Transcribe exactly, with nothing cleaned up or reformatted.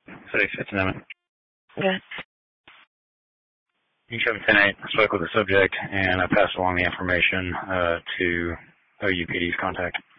City Fifth Amendment. Yes. U seven ten eight spoke with the subject, and I passed along the information uh, to O U P D's contact.